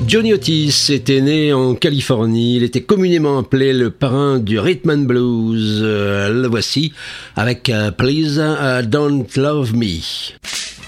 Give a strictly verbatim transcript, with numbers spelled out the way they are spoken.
Johnny Otis était né en Californie. Il était communément appelé le parrain du rhythm and blues. Euh, le voici avec uh, Please uh, Don't Love Me.